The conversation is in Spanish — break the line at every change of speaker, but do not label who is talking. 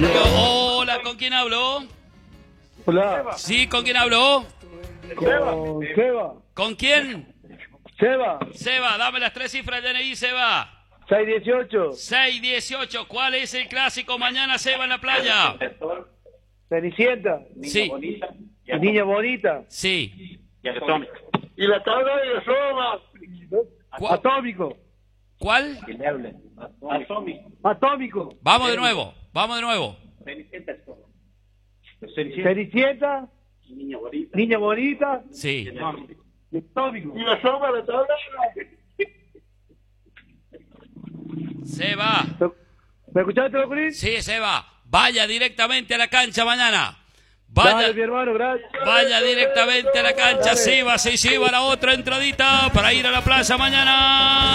Sergio. Hola, ¿con quién hablo?
Hola.
Sí, ¿con quién hablo?
Con Seba.
¿Con quién?
Seba.
Seba, dame las 3 cifras del DNI, Seba.
618.
618. ¿Cuál es el clásico mañana, Seba, en la playa?
Cenicienta.
Sí.
Niña bonita.
Sí.
Y la tabla de los Roma. Atómico.
¿Cuál?
Atómico.
Vamos de nuevo. Vamos de nuevo.
Cenicienta. Niña bonita.
Sí.
Atómico. Y la Roma, la tabla.
Seba.
¿Me escuchaste, Locurín?
Sí, Seba. Vaya directamente a la cancha mañana. Vaya,
Dale, mi hermano, gracias.
vaya directamente a la cancha.
Dale.
Seba se lleva la otra entradita para ir a la plaza mañana.